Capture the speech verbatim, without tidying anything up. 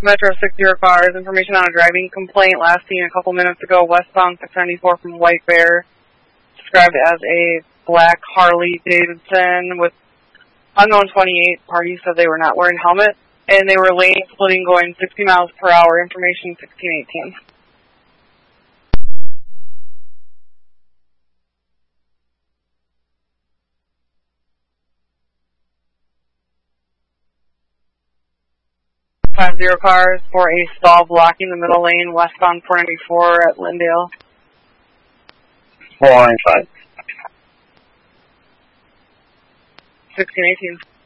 Metro six zero cars, information on a driving complaint last seen a couple minutes ago, westbound six ninety-four from White Bear, described as a black Harley Davidson with unknown twenty-eight. Parties said they were not wearing helmets, and they were lane splitting going sixty miles per hour, information sixteen eighteen. five zero cars for a stall blocking the middle lane, westbound four ninety-four at Lindale. four ninety-five. sixteen eighteen.